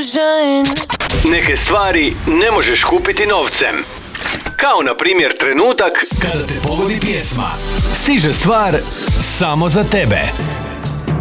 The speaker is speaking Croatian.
illusion. Neke stvari ne možeš kupiti novcem. Kao na primjer trenutak kada te pogodi pjesma. Stiže stvar samo za tebe.